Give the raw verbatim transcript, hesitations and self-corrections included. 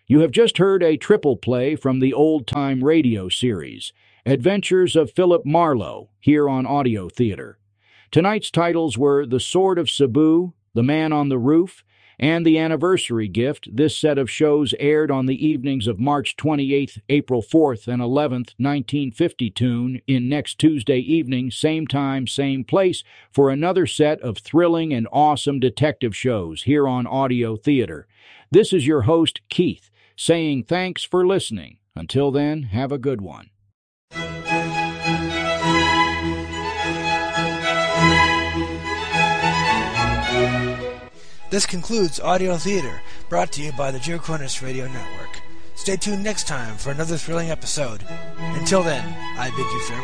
You have just heard a triple play from the Old Time Radio series, Adventures of Philip Marlowe, here on Audio Theater. Tonight's titles were The Sword of Sabu, The Man on the Roof, and The Anniversary Gift. This set of shows aired on the evenings of March twenty-eighth, April fourth, and eleventh, nineteen fifty-two, in next Tuesday evening, same time, same place, for another set of thrilling and awesome detective shows here on Audio Theater. This is your host, Keith, saying thanks for listening. Until then, have a good one. This concludes Audio Theater, brought to you by the Joe Cornish Radio Network. Stay tuned next time for another thrilling episode. Until then, I bid you farewell.